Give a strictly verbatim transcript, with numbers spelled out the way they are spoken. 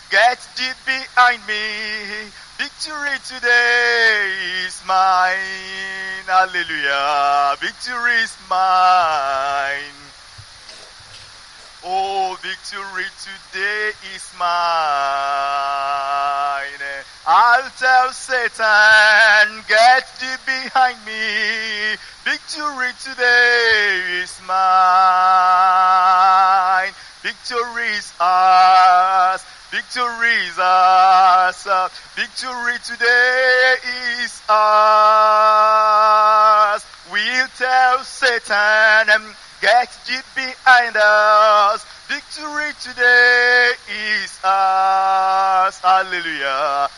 get thee behind me. Victory today is mine. Hallelujah. Victory is mine. Oh, victory today is mine. I'll tell Satan, get thee behind me. Victory today is mine. Victory is ours. Victory is ours. Victory today is ours. We'll tell Satan, get thee behind us. Victory today is ours. Hallelujah.